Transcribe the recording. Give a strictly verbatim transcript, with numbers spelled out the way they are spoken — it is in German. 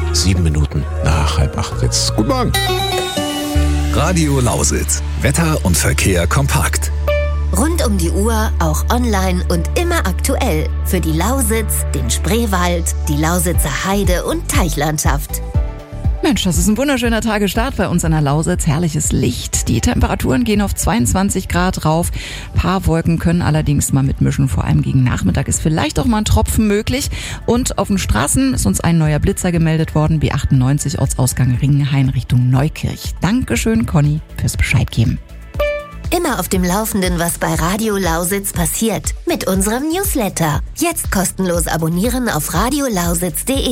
sieben Minuten nach halb acht. Jetzt guten Morgen. Radio Lausitz. Wetter und Verkehr kompakt. Rund um die Uhr, auch online und immer aktuell. Für die Lausitz, den Spreewald, die Lausitzer Heide- und Teichlandschaft. Mensch, das ist ein wunderschöner Tagestart bei uns an der Lausitz. Herrliches Licht. Die Temperaturen gehen auf zweiundzwanzig Grad rauf. Ein paar Wolken können allerdings mal mitmischen. Vor allem gegen Nachmittag ist vielleicht auch mal ein Tropfen möglich. Und auf den Straßen ist uns ein neuer Blitzer gemeldet worden. B achtundneunzig Ortsausgang Ringenhain Richtung Neukirch. Dankeschön, Conny, fürs Bescheid geben. Immer auf dem Laufenden, was bei Radio Lausitz passiert. Mit unserem Newsletter. Jetzt kostenlos abonnieren auf radiolausitz punkt de.